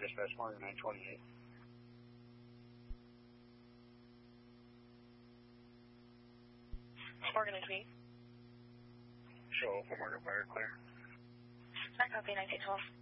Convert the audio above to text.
dispatch Morgan 928. Morgan 928. Show for Morgan Fire clear. I copy 1912.